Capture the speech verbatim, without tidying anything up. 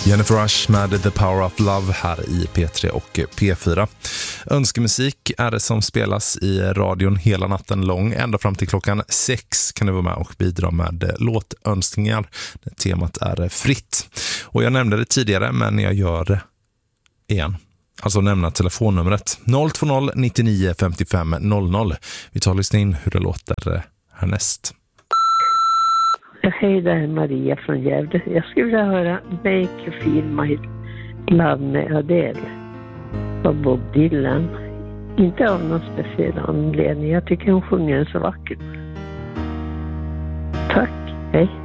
Jennifer Rush med The Power of Love här i P tre och P fyra. Önskemusik är det som spelas i radion hela natten lång. Ända fram till klockan sex kan du vara med och bidra med låtönskningar. Temat är fritt. Och jag nämnde det tidigare, men jag gör det igen. Alltså nämna telefonnumret noll två noll nittionio femtiofem noll noll. Vi tar och lyssnar in hur det låter härnäst. Hej, det är Maria från Gävle. Jag skulle vilja höra Make You Feel My Love med Adele av Bob Dylan. Inte av någon speciell anledning. Jag tycker hon sjunger så vackert. Tack, hej.